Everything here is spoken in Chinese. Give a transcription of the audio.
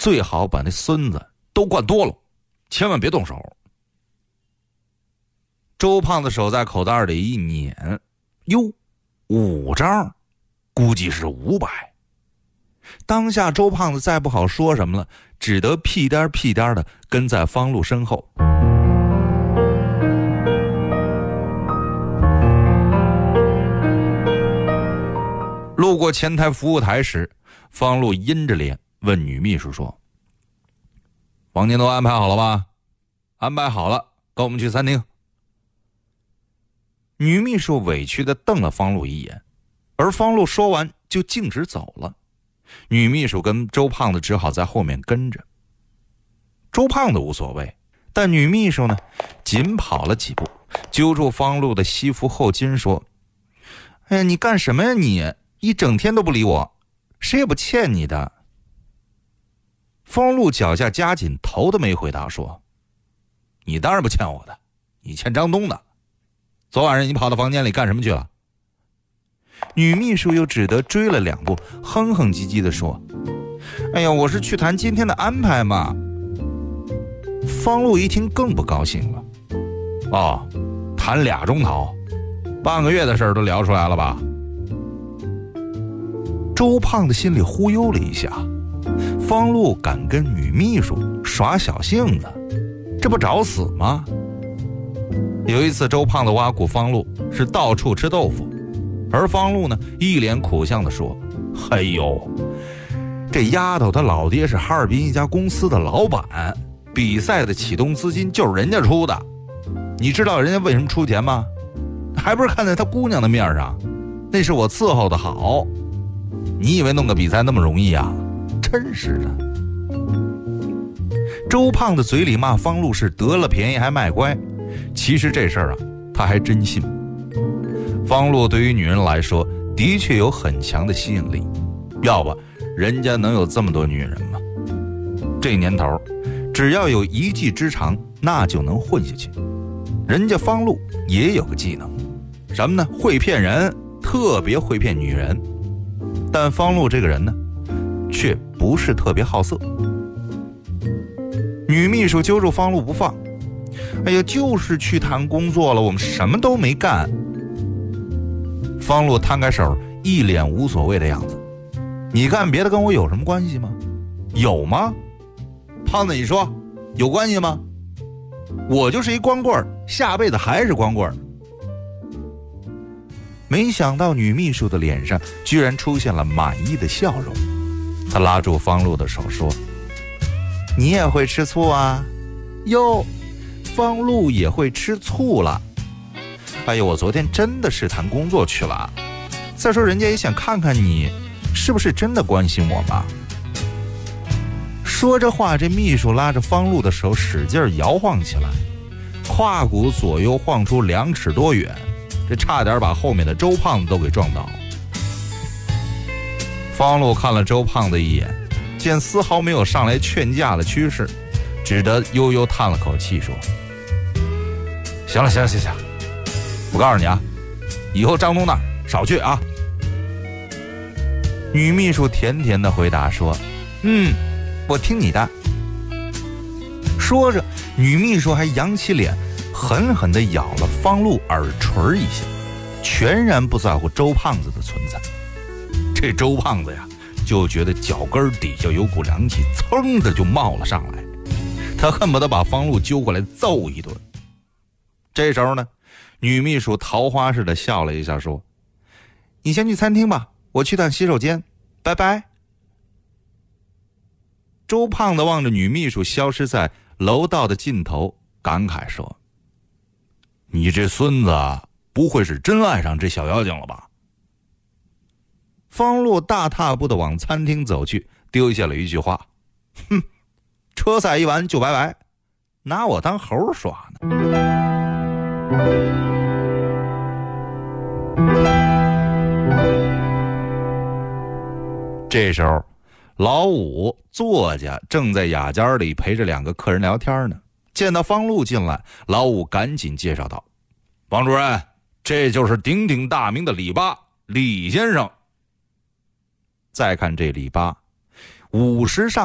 最好把那孙子都灌多了，千万别动手。周胖子手在口袋里一捻，哟，5张，估计是500。当下周胖子再不好说什么了，只得屁颠屁颠的跟在方路身后。路过前台服务台时，方路阴着脸问女秘书说：“房间都安排好了吧？”“安排好了，跟我们去餐厅。”女秘书委屈地瞪了方路一眼，而方路说完就径直走了。女秘书跟周胖子只好在后面跟着。周胖子无所谓，但女秘书呢，紧跑了几步，揪住方路的西服后襟说：“哎呀，你干什么呀你？一整天都不理我，谁也不欠你的。”方路脚下夹紧，头都没回答说：“你当然不欠我的，你欠张东的。昨晚上你跑到房间里干什么去了？”女秘书又只得追了2步，哼哼唧唧地说：“哎呀，我是去谈今天的安排嘛。”方路一听更不高兴了：“哦，谈2钟头，半个月的事儿都聊出来了吧？”周胖子心里忽悠了一下，方路敢跟女秘书耍小性子，这不找死吗？有一次周胖子挖苦方路是到处吃豆腐，而方路呢一脸苦相地说：“哎呦，这丫头她老爹是哈尔滨一家公司的老板，比赛的启动资金就是人家出的，你知道人家为什么出钱吗？还不是看在她姑娘的面上，那是我伺候的好。你以为弄个比赛那么容易啊？真是的。”周胖子嘴里骂方路是得了便宜还卖乖，其实这事儿啊他还真信。方路对于女人来说的确有很强的吸引力，要不人家能有这么多女人吗？这年头只要有一技之长，那就能混下去。人家方路也有个技能，什么呢？会骗人，特别会骗女人。但方路这个人呢，却不是特别好色。女秘书揪住方路不放：“哎呀，就是去谈工作了，我们什么都没干。”方路摊开手，一脸无所谓的样子：“你干别的跟我有什么关系吗？有吗？胖子，你说有关系吗？我就是一光棍，下辈子还是光棍。”没想到女秘书的脸上居然出现了满意的笑容，她拉住方路的手说：“你也会吃醋啊？”“哟，方路也会吃醋了。哎呦，我昨天真的是谈工作去了。再说人家也想看看你是不是真的关心我嘛。”说着话，这秘书拉着方路的手使劲摇晃起来，胯骨左右晃出2尺多远，这差点把后面的周胖子都给撞倒。方路看了周胖子一眼，见丝毫没有上来劝架的趋势，只得悠悠叹了口气说：“行了，我告诉你啊，以后张东那儿少去啊。”女秘书甜甜的回答说：“我听你的。”说着，女秘书还扬起脸，狠狠地咬了方路耳垂一下，全然不在乎周胖子的存在。这周胖子呀，就觉得脚跟底下有股凉气，噌的就冒了上来，他恨不得把方路揪过来揍一顿。这时候呢，女秘书桃花似的笑了一下说：“你先去餐厅吧，我去趟洗手间，拜拜。”周胖子望着女秘书消失在楼道的尽头，感慨说：“你这孙子不会是真爱上这小妖精了吧？”方路大踏步的往餐厅走去，丢下了一句话：“哼，车赛一完就拜拜，拿我当猴耍呢。”这时候老五作家正在雅间里陪着2个客人聊天呢，见到方路进来，老五赶紧介绍道：“王主任，这就是鼎鼎大名的李八，李先生。”再看这李八，50上